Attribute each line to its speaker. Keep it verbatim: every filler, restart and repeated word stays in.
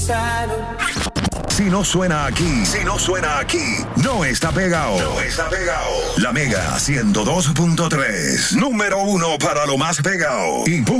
Speaker 1: Si no suena aquí, si no suena aquí, no está pegado. No está pegado. La Mega ciento dos punto tres, número uno para lo más pegado. Y